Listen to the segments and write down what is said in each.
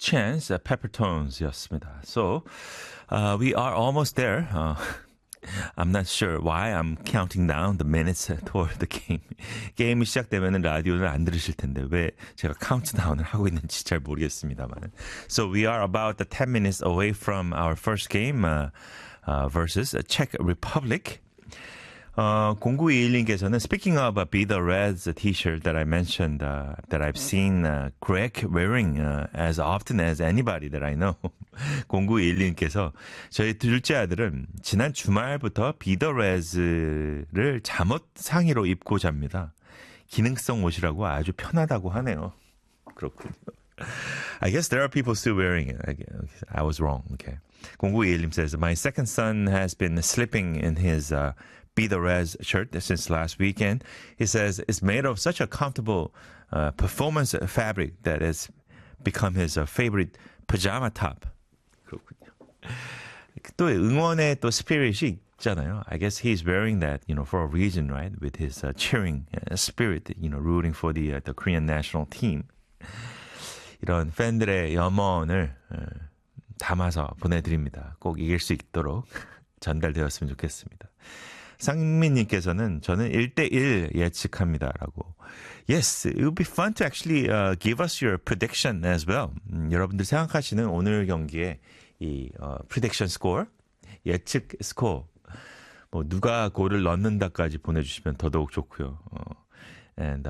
Chance, Peppertones였습니다. So, we are almost there. I'm not sure why I'm counting down the minutes toward the game. 게임이 시작되면 라디오를 안 들으실 텐데 왜 제가 카운트다운을 하고 있는지 잘 모르겠습니다만. So we are about 10 minutes away from our first game versus Czech Republic. 0921님께서는 speaking of Be the Reds t-shirt that I mentioned that I've seen Greg wearing as often as anybody that I know. 0921님께서 저희 둘째 아들은 지난 주말부터 Be the Reds를 잠옷 상의로 입고 잡니다. 기능성 옷이라고 아주 편하다고 하네요. 그렇군요. I guess there are people still wearing it. I was wrong. Okay. 0921님 says, my second son has been sleeping in his Be the Reds shirt since last weekend. He says it's made of such a comfortable performance fabric that has become his favorite pajama top. 그렇군요. 또 응원의 또 스피릿이 있잖아요. I guess he's wearing that, for a reason, right? With his cheering spirit, rooting for the Korean national team. 이런 팬들의 염원을 담아서 보내드립니다. 꼭 이길 수 있도록 전달되었으면 좋겠습니다. 상민님께서는 저는 1대1 예측합니다라고. Yes, it would be fun to actually give us your prediction as well. 여러분들 생각하시는 오늘 경기의 이 prediction score, 예측 스코어, 뭐 누가 골을 넣는다까지 보내주시면 더더욱 좋고요. And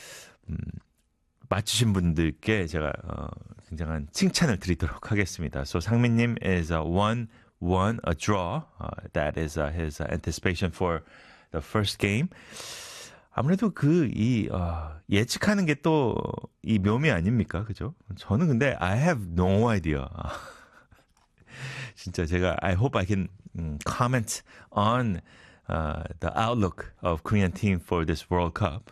맞추신 분들께 제가 굉장한 칭찬을 드리도록 하겠습니다. So 상민님 is 1-1 a draw. That is his anticipation for the first game. 아무래도 예측하는 게 또 이 묘미 아닙니까? 그죠? 저는 근데 I have no idea. 진짜 제가 I hope I can comment on the outlook of Korean team for this World Cup.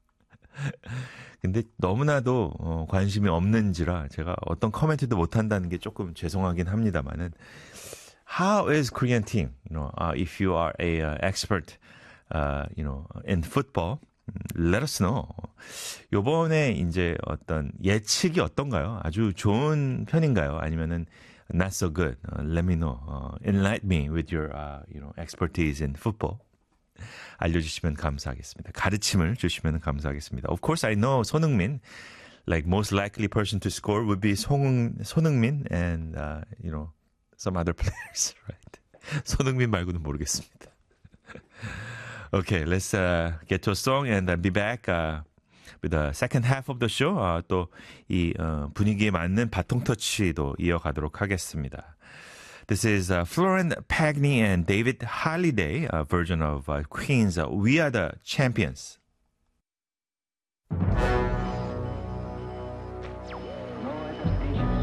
근데 너무나도 관심이 없는지라 제가 어떤 코멘트도 못한다는 게 조금 죄송하긴 합니다만은 How is Korean team? If you are a expert, in football, let us know. 요번에 이제 어떤 예측이 어떤가요? 아주 좋은 편인가요? 아니면은 not so good? Let me know. Enlighten me with your, expertise in football. 알려주시면 감사하겠습니다. 가르침을 주시면 감사하겠습니다. Of course, I know 손흥민, like most likely person to score would be 손흥민 and, some other players, right? 손흥민 말고는 모르겠습니다. Okay, let's get to a song and be back with the second half of the show. 또 이 분위기에 맞는 바통 터치도 이어가도록 하겠습니다. This is Florence Pagny and David Holiday version of Queen's We Are the Champions.